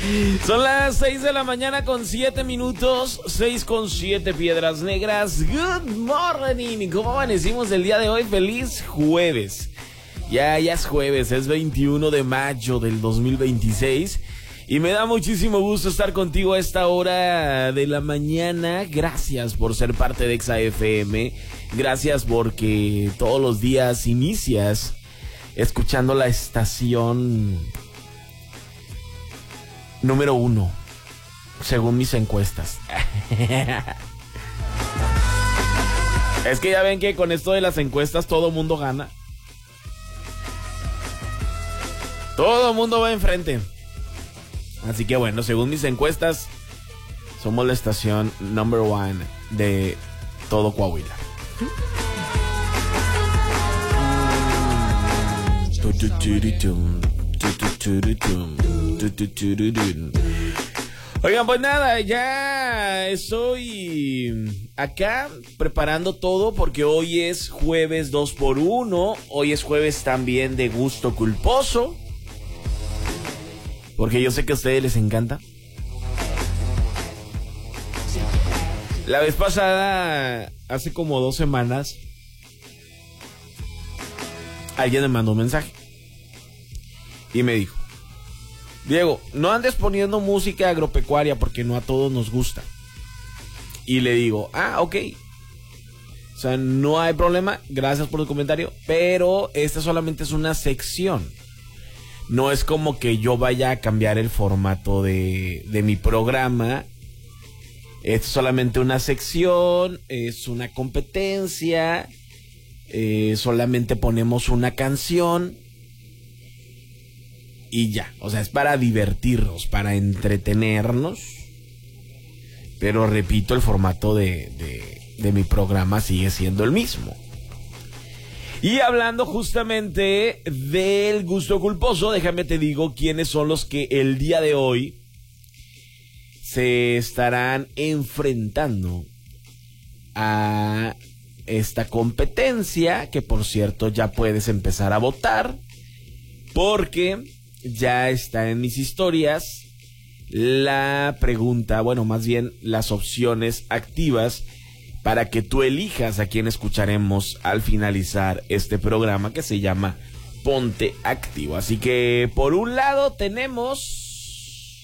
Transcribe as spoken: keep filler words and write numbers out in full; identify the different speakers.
Speaker 1: Son las seis de la mañana con siete minutos, seis con siete Piedras Negras. Good morning, ¿cómo amanecimos el día de hoy? Feliz jueves. Ya, ya es jueves, es veintiuno de mayo del dos mil veintiséis. Y me da muchísimo gusto estar contigo a esta hora de la mañana. Gracias por ser parte de Exa F M. Gracias porque todos los días inicias escuchando la estación número uno, según mis encuestas. Es que ya ven que con esto de las encuestas todo mundo gana. Todo mundo va enfrente. Así que bueno, según mis encuestas, somos la estación number one de todo Coahuila. Oigan, pues nada, ya estoy acá preparando todo porque hoy es jueves dos por uno. Hoy es jueves también de gusto culposo, porque yo sé que a ustedes les encanta. La vez pasada, hace como dos semanas, alguien me mandó un mensaje y me dijo: Diego, no andes poniendo música agropecuaria porque no a todos nos gusta. Y le digo, ah, ok. O sea, no hay problema, gracias por el comentario, pero esta solamente es una sección. No es como que yo vaya a cambiar el formato de, de mi programa. Es solamente una sección, es una competencia, eh, solamente ponemos una canción y ya. O sea, es para divertirnos, para entretenernos. Pero repito, el formato de, de, de mi programa sigue siendo el mismo. Y hablando justamente del gusto culposo, déjame te digo quiénes son los que el día de hoy se estarán enfrentando a esta competencia, que por cierto ya puedes empezar a votar, porque ya está en mis historias la pregunta, bueno, más bien las opciones activas para que tú elijas a quién escucharemos al finalizar este programa que se llama Ponte Activo. Así que por un lado tenemos